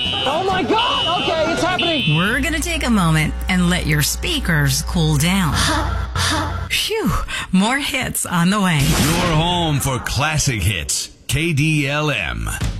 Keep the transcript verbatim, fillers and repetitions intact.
Oh my God! Okay, it's happening. We're going to take a moment and let your speakers cool down. Phew, more hits on the way. Your home for classic hits. K D L M.